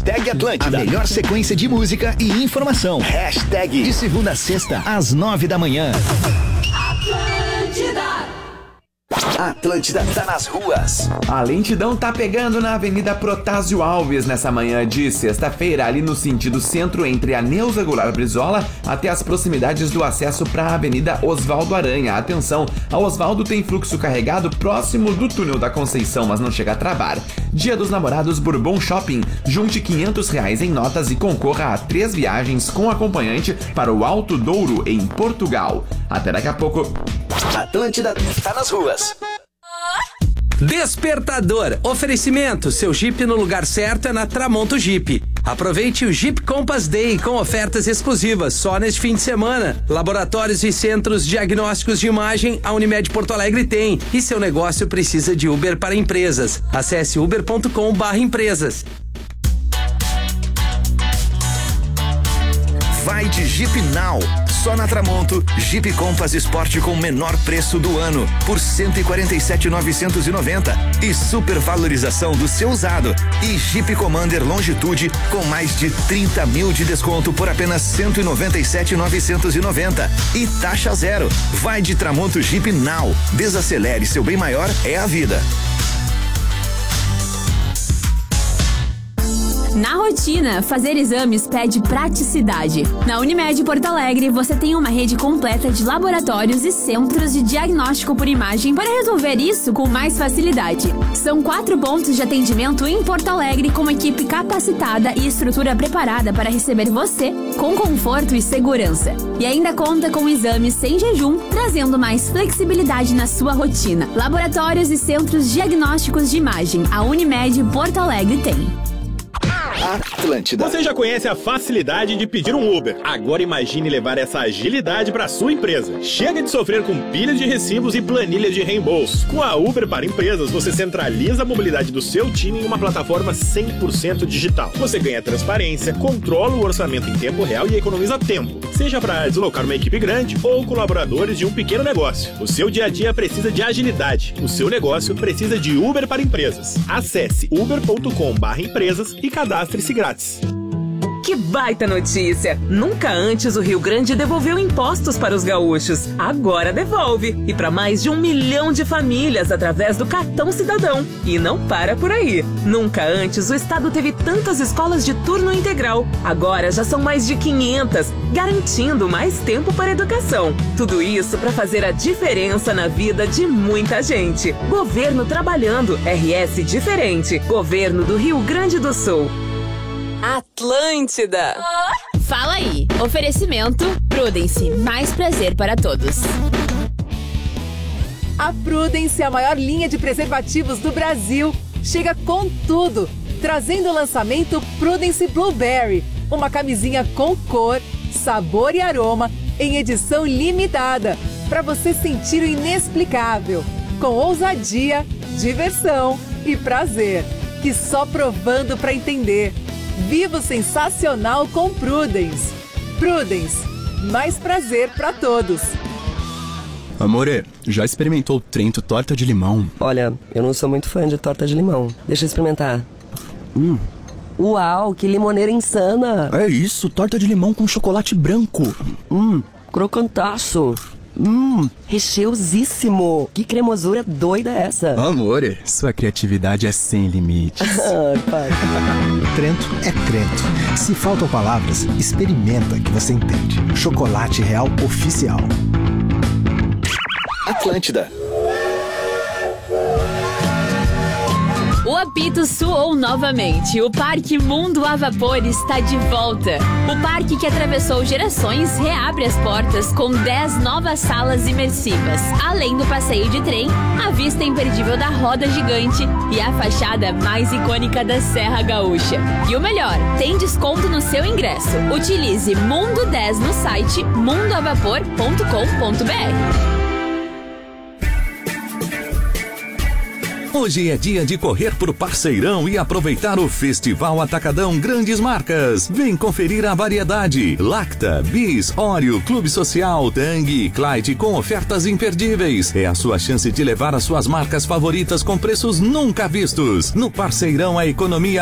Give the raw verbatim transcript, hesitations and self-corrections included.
Hashtag Atlântida. A melhor sequência de música e informação. Hashtag de segunda a sexta, às nove da manhã. Atlântida. Atlântida tá nas ruas. A lentidão tá pegando na Avenida Protásio Alves nessa manhã de sexta-feira, ali no sentido centro, entre a Neuza Goulart Brizola até as proximidades do acesso para a Avenida Oswaldo Aranha. Atenção, a Oswaldo tem fluxo carregado próximo do túnel da Conceição, mas não chega a travar. Dia dos Namorados Bourbon Shopping. Junte quinhentos reais em notas e concorra a três viagens com acompanhante para o Alto Douro, em Portugal. Até daqui a pouco. Atlântida tá nas ruas. Despertador. Oferecimento. Seu Jeep no lugar certo é na Tramonto Jeep. Aproveite o Jeep Compass Day com ofertas exclusivas só neste fim de semana. Laboratórios e centros diagnósticos de imagem a Unimed Porto Alegre tem. E seu negócio precisa de Uber para empresas. Acesse uber ponto com barra empresas. Vai de Jeep Now. Só na Tramonto, Jeep Compass Sport com o menor preço do ano, por cento e quarenta e sete mil novecentos e noventa. E super valorização do seu usado. E Jeep Commander Longitude com mais de trinta mil de desconto por apenas cento e noventa e sete mil novecentos e noventa. E taxa zero. Vai de Tramonto Jeep Now. Desacelere, seu bem maior é a vida. Na rotina, fazer exames pede praticidade. Na Unimed Porto Alegre, você tem uma rede completa de laboratórios e centros de diagnóstico por imagem para resolver isso com mais facilidade. São quatro pontos de atendimento em Porto Alegre com equipe capacitada e estrutura preparada para receber você com conforto e segurança. E ainda conta com exames sem jejum, trazendo mais flexibilidade na sua rotina. Laboratórios e centros diagnósticos de imagem. A Unimed Porto Alegre tem. Atlântida. Você já conhece a facilidade de pedir um Uber. Agora imagine levar essa agilidade para sua empresa. Chega de sofrer com pilhas de recibos e planilhas de reembolso. Com a Uber para Empresas, você centraliza a mobilidade do seu time em uma plataforma cem por cento digital. Você ganha transparência, controla o orçamento em tempo real e economiza tempo. Seja para deslocar uma equipe grande ou colaboradores de um pequeno negócio. O seu dia a dia precisa de agilidade. O seu negócio precisa de Uber para Empresas. Acesse uber ponto com barra empresas e cadastre-se grátis. Que baita notícia! Nunca antes o Rio Grande devolveu impostos para os gaúchos. Agora devolve. E para mais de um milhão de famílias através do Cartão Cidadão. E não para por aí. Nunca antes o estado teve tantas escolas de turno integral. Agora já são mais de quinhentas, garantindo mais tempo para educação. Tudo isso para fazer a diferença na vida de muita gente. Governo trabalhando. R S diferente. Governo do Rio Grande do Sul. Atlântida. Fala aí. Oferecimento Prudence. Mais prazer para todos. A Prudence, a maior linha de preservativos do Brasil, chega com tudo, trazendo o lançamento Prudence Blueberry, uma camisinha com cor, sabor e aroma em edição limitada, para você sentir o inexplicável, com ousadia, diversão e prazer, que só provando para entender. Viva o sensacional com Prudence. Prudence, mais prazer para todos. Amore, já experimentou Trento torta de limão? Olha, eu não sou muito fã de torta de limão. Deixa eu experimentar. Hum. Uau, que limoneira insana. É isso, torta de limão com chocolate branco. Hum, crocantaço. Hum, recheusíssimo. Que cremosura doida é essa? Amore, sua criatividade é sem limites. Trento é Trento. Se faltam palavras, experimenta que você entende. Chocolate Real Oficial. Atlântida. O apito soou novamente. O Parque Mundo a Vapor está de volta. O parque que atravessou gerações reabre as portas com dez novas salas imersivas. Além do passeio de trem, a vista imperdível da roda gigante e a fachada mais icônica da Serra Gaúcha. E o melhor, tem desconto no seu ingresso. Utilize Mundo dez no site mundo a vapor ponto com ponto b r. Hoje é dia de correr pro Parceirão e aproveitar o Festival Atacadão Grandes Marcas. Vem conferir a variedade. Lacta, Bis, Oreo, Clube Social, Tang e Clyde com ofertas imperdíveis. É a sua chance de levar as suas marcas favoritas com preços nunca vistos. No Parceirão, a economia